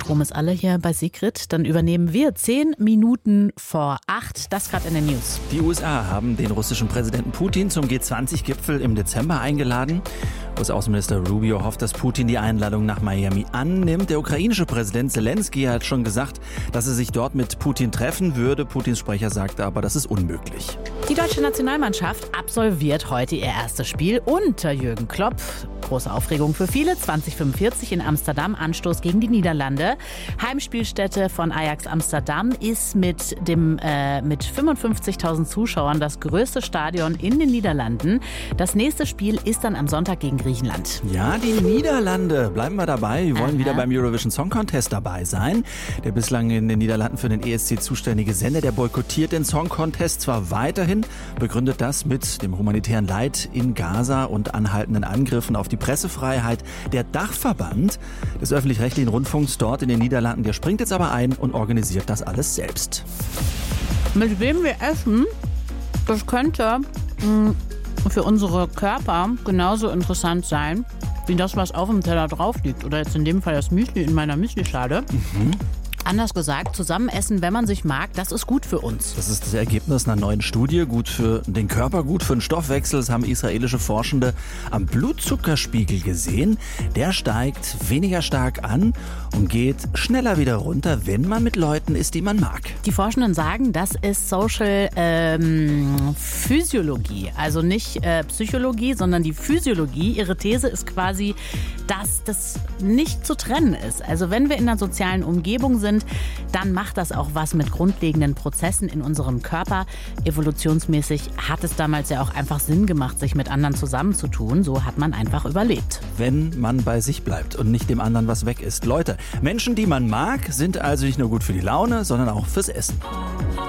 Strom ist alle hier bei Sigrid. Dann übernehmen wir 10 Minuten vor 8. Das gerade in den News. Die USA haben den russischen Präsidenten Putin zum G20-Gipfel im Dezember eingeladen. US-Außenminister Rubio hofft, dass Putin die Einladung nach Miami annimmt. Der ukrainische Präsident Zelensky hat schon gesagt, dass er sich dort mit Putin treffen würde. Putins Sprecher sagte aber, das ist unmöglich. Die deutsche Nationalmannschaft absolviert heute ihr erstes Spiel unter Jürgen Klopp. Große Aufregung für viele. 2045 in Amsterdam, Anstoß gegen die Niederlande. Heimspielstätte von Ajax Amsterdam ist mit 55.000 Zuschauern das größte Stadion in den Niederlanden. Das nächste Spiel ist dann am Sonntag gegen Griechenland. Ja, die Niederlande. Bleiben wir dabei. Wir wollen wieder beim Eurovision Song Contest dabei sein. Der bislang in den Niederlanden für den ESC zuständige Sender, der boykottiert den Song Contest zwar weiterhin, begründet das mit dem humanitären Leid in Gaza und anhaltenden Angriffen auf die Pressefreiheit. Der Dachverband des öffentlich-rechtlichen Rundfunks dort in den Niederlanden, der springt jetzt aber ein und organisiert das alles selbst. Mit wem wir essen, das könnte für unsere Körper genauso interessant sein, wie das, was auf dem Teller drauf liegt. Oder jetzt in dem Fall das Müsli in meiner Müslischale. Anders gesagt, zusammen essen, wenn man sich mag, das ist gut für uns. Das ist das Ergebnis einer neuen Studie. Gut für den Körper, gut für den Stoffwechsel. Das haben israelische Forschende am Blutzuckerspiegel gesehen. Der steigt weniger stark an und geht schneller wieder runter, wenn man mit Leuten isst, die man mag. Die Forschenden sagen, das ist Social Physiologie. Also nicht Psychologie, sondern die Physiologie. Ihre These ist quasi, dass das nicht zu trennen ist. Also wenn wir in einer sozialen Umgebung sind, dann macht das auch was mit grundlegenden Prozessen in unserem Körper. Evolutionsmäßig hat es damals ja auch einfach Sinn gemacht, sich mit anderen zusammenzutun. So hat man einfach überlebt. Wenn man bei sich bleibt und nicht dem anderen was weg ist. Leute, Menschen, die man mag, sind also nicht nur gut für die Laune, sondern auch fürs Essen.